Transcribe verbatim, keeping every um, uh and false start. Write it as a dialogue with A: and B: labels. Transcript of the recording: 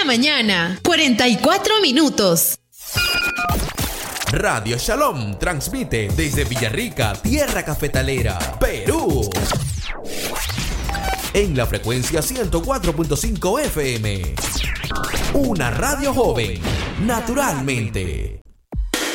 A: la mañana, cuarenta y cuatro minutos.
B: Radio Shalom transmite desde Villarrica, tierra cafetalera, Perú. En la frecuencia ciento cuatro punto cinco F M. Una radio joven, naturalmente.